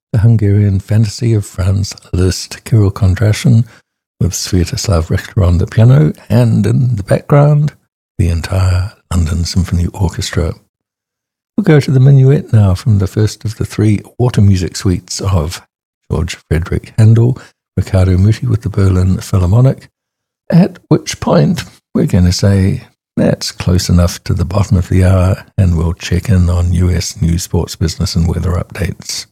the Hungarian Fantasy of Franz Liszt, Kirill Kondrashin with Sviatoslav Richter on the piano, and in the background, the entire London Symphony Orchestra. We'll go to the minuet now from the first of the three water music suites of George Frederick Handel, Riccardo Muti with the Berlin Philharmonic, at which point we're going to say that's close enough to the bottom of the hour, and we'll check in on US news, sports, business and weather updates.